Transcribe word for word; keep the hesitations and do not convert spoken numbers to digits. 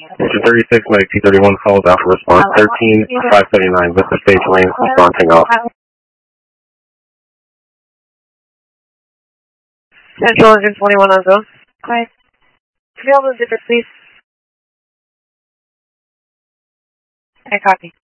Engine thirty-six, Mike T thirty-one calls Alpha response thirteen five seventy-nine, Vista stage lane, fronting off. Central engine twenty-one on zone. Quiet. Can you all move different, please? I copy.